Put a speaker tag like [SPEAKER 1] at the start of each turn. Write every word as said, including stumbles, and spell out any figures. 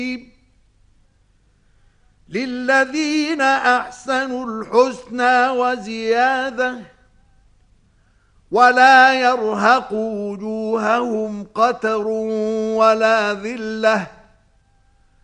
[SPEAKER 1] للذين أحسنوا الحسنى وزيادة ولا يرهق وجوههم قتر ولا ذلة